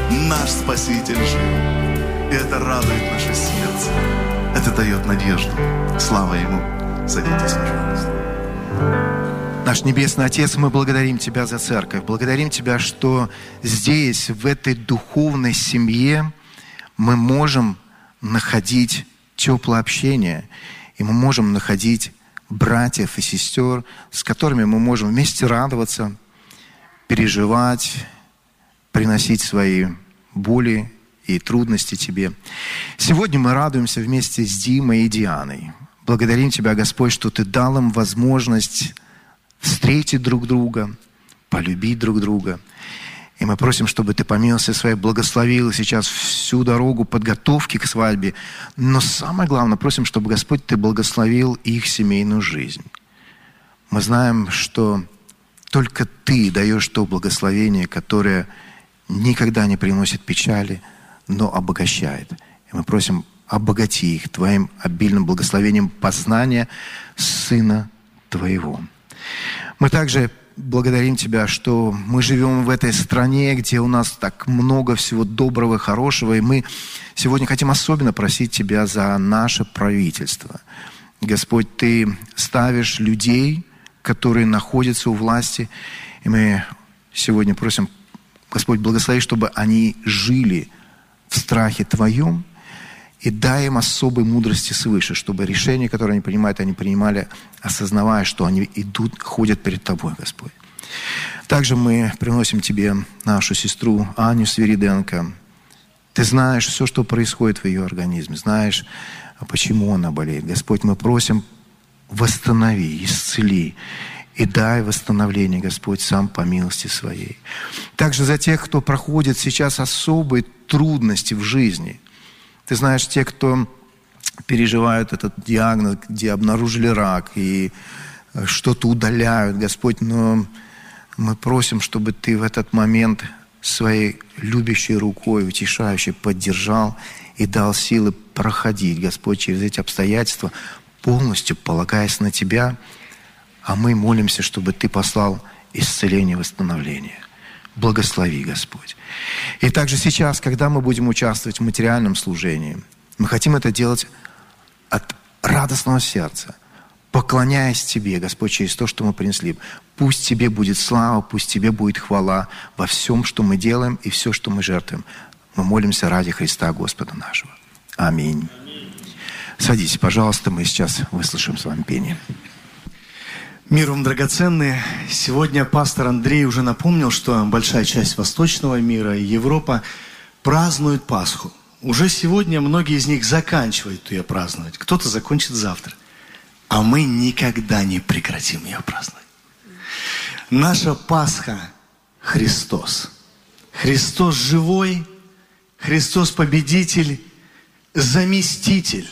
Наш Спаситель жив. И это радует наше сердце. Это дает надежду. Слава Ему. Садитесь, пожалуйста. Наш Небесный Отец, мы благодарим Тебя за церковь. Благодарим Тебя, что здесь, в этой духовной семье, мы можем находить теплое общение. И мы можем находить братьев и сестер, с которыми мы можем вместе радоваться, переживать, приносить свои боли и трудности Тебе. Сегодня мы радуемся вместе с Димой и Дианой. Благодарим Тебя, Господь, что Ты дал им возможность встретить друг друга, полюбить друг друга. И мы просим, чтобы Ты по милости Своей благословил сейчас всю дорогу подготовки к свадьбе. Но самое главное, просим, чтобы, Господь, Ты благословил их семейную жизнь. Мы знаем, что только Ты даешь то благословение, которое никогда не приносит печали, но обогащает. И мы просим, обогати их Твоим обильным благословением познания Сына Твоего. Мы также благодарим Тебя, что мы живем в этой стране, где у нас так много всего доброго и хорошего, и мы сегодня хотим особенно просить Тебя за наше правительство. Господь, Ты ставишь людей, которые находятся у власти, и мы сегодня просим, Господь, благослови, чтобы они жили в страхе Твоем, и дай им особой мудрости свыше, чтобы решения, которые они принимали, осознавая, что они идут, ходят перед Тобой, Господь. Также мы приносим Тебе нашу сестру Аню Свириденко. Ты знаешь все, что происходит в ее организме, знаешь, почему она болеет. Господь, мы просим, восстанови, исцели и дай восстановление, Господь, сам по милости Своей. Также за тех, кто проходит сейчас особые трудности в жизни. Ты знаешь, те, кто переживают этот диагноз, где обнаружили рак и что-то удаляют, Господь, но мы просим, чтобы Ты в этот момент Своей любящей рукой, утешающей, поддержал и дал силы проходить, Господь, через эти обстоятельства, полностью полагаясь на Тебя, а мы молимся, чтобы Ты послал исцеление, восстановление. Благослови, Господь. И также сейчас, когда мы будем участвовать в материальном служении, мы хотим это делать от радостного сердца, поклоняясь Тебе, Господь, через то, что мы принесли. Пусть Тебе будет слава, пусть Тебе будет хвала во всем, что мы делаем и все, что мы жертвуем. Мы молимся ради Христа Господа нашего. Аминь. Садитесь, пожалуйста, мы сейчас выслушаем с вами пение. Мир вам, драгоценные. Сегодня пастор Андрей уже напомнил, что большая часть восточного мира и Европа празднует Пасху. Уже сегодня многие из них заканчивают ее праздновать. Кто-то закончит завтра. А мы никогда не прекратим ее праздновать. Наша Пасха – Христос. Христос живой, Христос победитель, заместитель.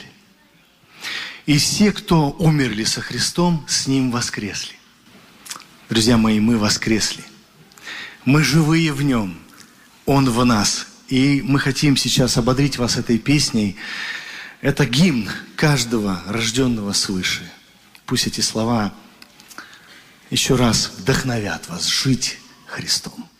И все, кто умерли со Христом, с Ним воскресли. Друзья мои, мы воскресли. Мы живые в Нем. Он в нас. И мы хотим сейчас ободрить вас этой песней. Это гимн каждого рожденного свыше. Пусть эти слова еще раз вдохновят вас жить Христом.